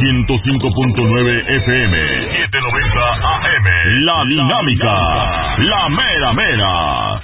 105.9 FM, 790 AM. La Dinámica, la mera mera.